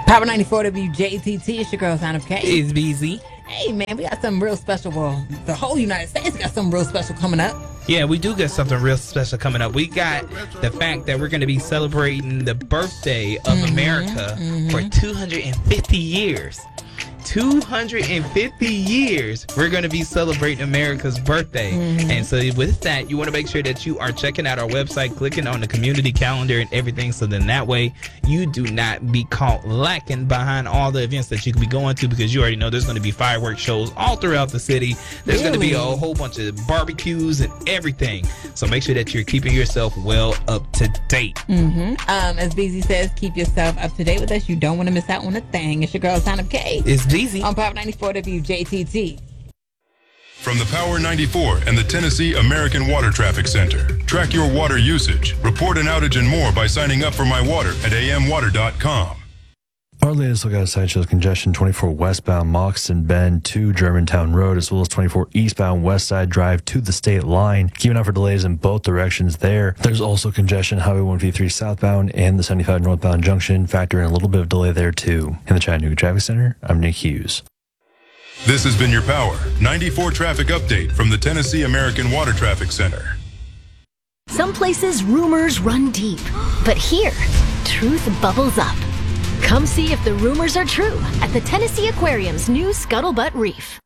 Power 94 WJTT. It's your girl, Sign of K. It's BZ. Hey, man, we got something real special. Well, the whole United States got something real special coming up. Yeah, we do got something real special coming up. We got the fact that we're going to be celebrating the birthday of America for 250 years. 250 years we're going to be celebrating America's birthday. And so with that, you want to make sure that you are checking out our website, clicking on the community calendar and everything, so then that way you do not be caught lacking behind all the events that you could be going to, because you already know there's going to be fireworks shows all throughout the city. There's going to be a whole bunch of barbecues and everything, so make sure that you're keeping yourself well up to date. As BZ says, keep yourself up to date with us. You don't want to miss out on a thing. It's your girl, Sign of K. It's BZ on Power 94 WJTT. From the Power 94 and the Tennessee American Water Traffic Center. Track your water usage, report an outage and more by signing up for My Water at amwater.com. Our latest look outside shows congestion 24 westbound Moxon Bend to Germantown Road, as well as 24 eastbound West Side Drive to the state line. Keep an eye for delays in both directions there. There's also congestion Highway 153 southbound and the 75 northbound junction. Factor in a little bit of delay there too. In the Chattanooga Traffic Center, I'm Nick Hughes. This has been your Power 94 traffic update from the Tennessee American Water Traffic Center. Some places rumors run deep, but here, truth bubbles up. Come see if the rumors are true at the Tennessee Aquarium's new Scuttlebutt Reef.